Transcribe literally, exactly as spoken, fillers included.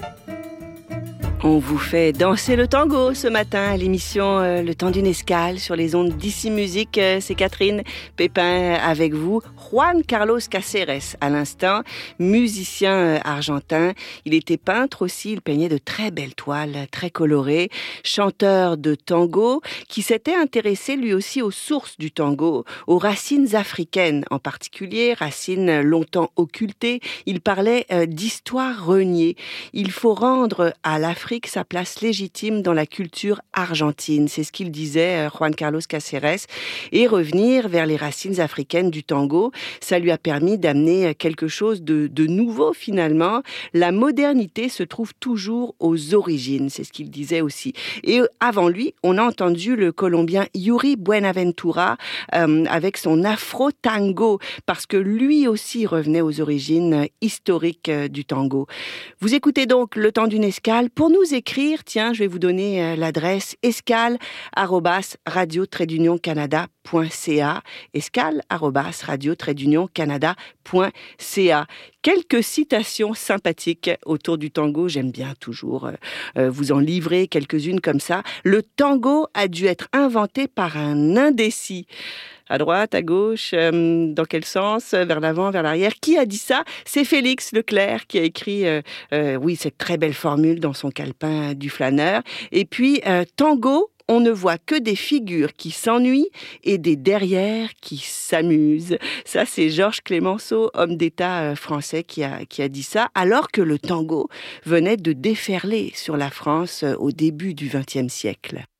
On vous fait danser le tango ce matin à l'émission euh, Le temps d'une escale sur les ondes d'Ici Musique. Euh, c'est Catherine Pépin avec vous. Juan Carlos Cáceres, à l'instant, musicien euh, argentin. Il était peintre aussi, il peignait de très belles toiles, très colorées. Chanteur de tango qui s'était intéressé lui aussi aux sources du tango, aux racines africaines en particulier, racines longtemps occultées. Il parlait euh, d'histoire reniée. Il faut rendre à l'Afrique sa place légitime dans la culture argentine. C'est ce qu'il disait, Juan Carlos Cáceres. Et revenir vers les racines africaines du tango, ça lui a permis d'amener quelque chose de, de nouveau finalement. La modernité se trouve toujours aux origines, c'est ce qu'il disait aussi. Et avant lui, on a entendu le Colombien Yuri Buenaventura euh, avec son afro-tango, parce que lui aussi revenait aux origines historiques du tango. Vous écoutez donc Le temps d'une escale. Pour nous écrire, tiens, je vais vous donner euh, l'adresse escale arobase radio trait d'union canada point c a, escale arobase radio trait d'union canada point c a. Quelques citations sympathiques autour du tango, j'aime bien toujours euh, vous en livrer quelques-unes comme ça. Le tango a dû être inventé par un indécis. À droite, à gauche, euh, dans quel sens, vers l'avant, vers l'arrière. Qui a dit ça? C'est Félix Leclerc qui a écrit, euh, euh, oui, cette très belle formule dans son calepin du flâneur. Et puis, euh, tango, on ne voit que des figures qui s'ennuient et des derrières qui s'amusent. Ça, c'est Georges Clemenceau, homme d'État français, qui a, qui a dit ça, alors que le tango venait de déferler sur la France au début du vingtième siècle.